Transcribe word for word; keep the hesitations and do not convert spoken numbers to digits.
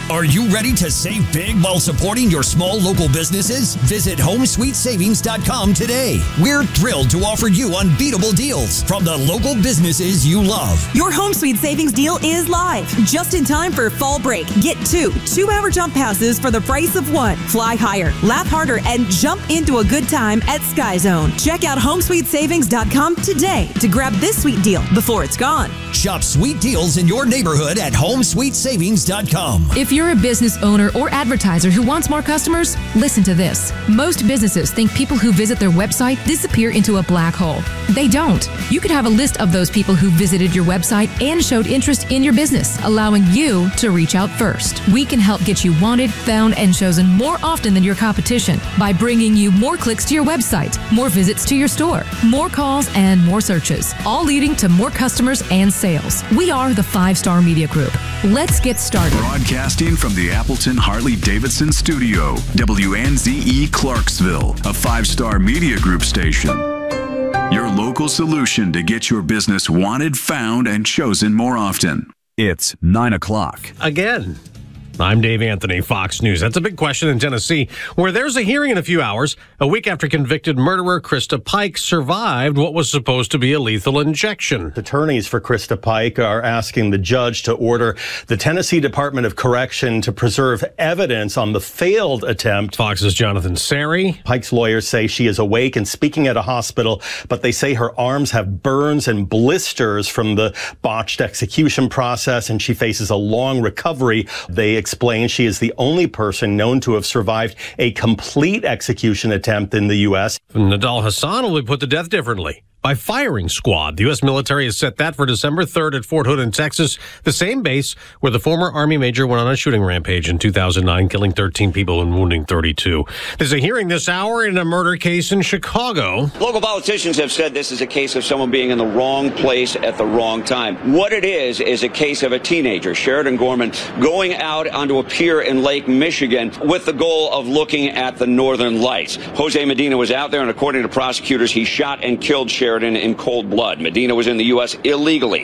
Are you ready to save big while supporting your small local businesses? Visit home sweet savings dot com today. We're thrilled to offer you unbeatable deals from the local businesses you love. Your Home Sweet Savings deal is live. Just in time for fall break. Get two two-hour jump passes for the price of one. Fly higher, laugh harder, and jump into a good time at Sky Zone. Check out home sweet savings dot com today to grab this sweet deal before it's gone. Shop sweet deals in your neighborhood at home sweet savings dot com. If you're a business owner or advertiser who wants more customers, listen to this. Most businesses think people who visit their website disappear into a black hole. They don't. You could have a list of those people who visited your website and showed interest in your business, allowing you to reach out first. We can help get you wanted, found, and chosen more often than your competition by bringing you more clicks to your website, more visits to your store, more calls, and more searches, all leading to more customers and sales. We are the Five Star Media Group. Let's get started. Broadcasting from the Appleton Harley-Davidson studio, W N Z E Clarksville, a Five Star Media Group station. Your local solution to get your business wanted, found, and chosen more often. It's nine o'clock. Again. I'm Dave Anthony, Fox News. That's a big question in Tennessee, where there's a hearing in a few hours, a week after convicted murderer Krista Pike survived what was supposed to be a lethal injection. Attorneys for Krista Pike are asking the judge to order the Tennessee Department of Correction to preserve evidence on the failed attempt. Fox's Jonathan Sari. Pike's lawyers say she is awake and speaking at a hospital, but they say her arms have burns and blisters from the botched execution process, and she faces a long recovery. They explain she is the only person known to have survived a complete execution attempt in the U S. Nadal Hassan will be put to death differently by firing squad. The U S military has set that for December third at Fort Hood in Texas, the same base where the former Army major went on a shooting rampage in two thousand nine, killing thirteen people and wounding thirty-two. There's a hearing this hour in a murder case in Chicago. Local politicians have said this is a case of someone being in the wrong place at the wrong time. What it is, is a case of a teenager, Sheridan Gorman, going out onto a pier in Lake Michigan with the goal of looking at the northern lights. Jose Medina was out there, and according to prosecutors, he shot and killed Sheridan in cold blood. Medina was in the U S illegally.